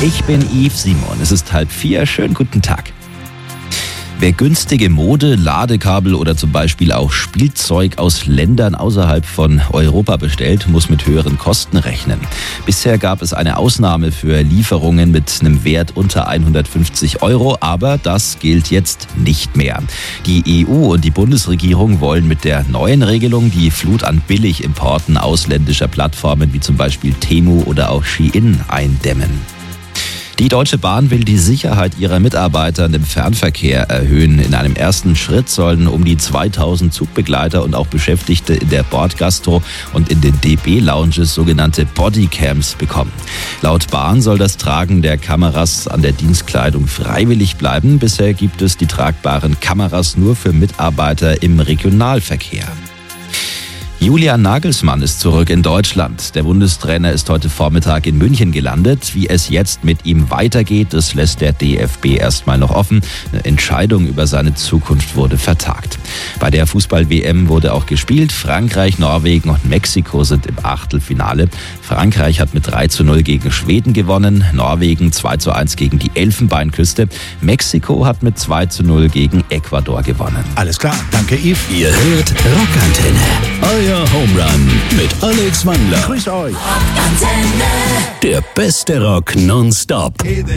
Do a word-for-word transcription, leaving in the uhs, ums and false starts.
Ich bin Yves Simon. Es ist halb vier. Schönen guten Tag. Wer günstige Mode, Ladekabel oder zum Beispiel auch Spielzeug aus Ländern außerhalb von Europa bestellt, muss mit höheren Kosten rechnen. Bisher gab es eine Ausnahme für Lieferungen mit einem Wert unter hundertfünfzig Euro, aber das gilt jetzt nicht mehr. Die E U und die Bundesregierung wollen mit der neuen Regelung die Flut an Billigimporten ausländischer Plattformen wie zum Beispiel Temu oder auch Shein eindämmen. Die Deutsche Bahn will die Sicherheit ihrer Mitarbeiter im Fernverkehr erhöhen. In einem ersten Schritt sollen um die zweitausend Zugbegleiter und auch Beschäftigte in der Bordgastro und in den D B-Lounges sogenannte Bodycams bekommen. Laut Bahn soll das Tragen der Kameras an der Dienstkleidung freiwillig bleiben. Bisher gibt es die tragbaren Kameras nur für Mitarbeiter im Regionalverkehr. Julian Nagelsmann ist zurück in Deutschland. Der Bundestrainer ist heute Vormittag in München gelandet. Wie es jetzt mit ihm weitergeht, das lässt der D F B erstmal noch offen. Eine Entscheidung über seine Zukunft wurde vertagt. Bei der Fußball-W M wurde auch gespielt. Frankreich, Norwegen und Mexiko sind im Achtelfinale. Frankreich hat mit drei zu null gegen Schweden gewonnen, Norwegen zwei zu eins gegen die Elfenbeinküste. Mexiko hat mit zwei zu null gegen Ecuador gewonnen. Alles klar, danke Yves. Ihr hört Rockantenne. Euer Home Run mit Alex Wandler. Grüß euch. Der beste Rock nonstop.